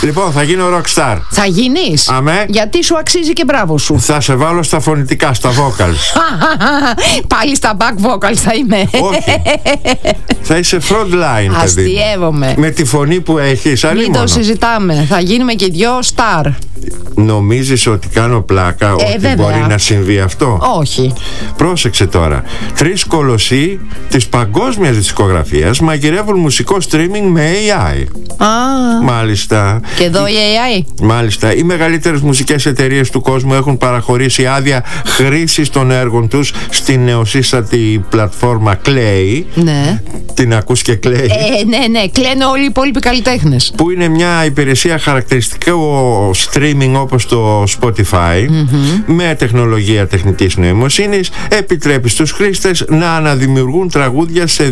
Λοιπόν, θα γίνω rockstar. Θα γίνεις? Αμέ. Γιατί σου αξίζει και μπράβο σου. Θα σε βάλω στα φωνητικά, στα vocals. Πάλι στα back vocals θα είμαι. Όχι. Θα είσαι front line, παιδί. Αστειεύομαι. Με τη φωνή που έχεις, Μην το συζητάμε. Θα γίνουμε και δυο star. Νομίζεις ότι κάνω πλάκα, ότι βέβαια. μπορεί να συμβεί αυτό? Όχι. Πρόσεξε τώρα. 3 κολοσσοί της παγκόσμιας δισκογραφίας μαγειρεύουν μουσικό streaming με AI. Μάλιστα. Και εδώ η AI. Μάλιστα. Οι μεγαλύτερες μουσικές εταιρείες του κόσμου έχουν παραχωρήσει άδεια χρήσης των έργων τους στην νεοσύστατη πλατφόρμα Clay. Ναι. Την ακούς και Clay? Ναι. Κλαίνε όλοι οι υπόλοιποι καλλιτέχνες. Που είναι μια υπηρεσία χαρακτηριστικό streaming όπως το Spotify, με τεχνολογία τεχνητής νοημοσύνης. Επιτρέπει στους χρήστες να αναδημιουργούν τραγούδια σε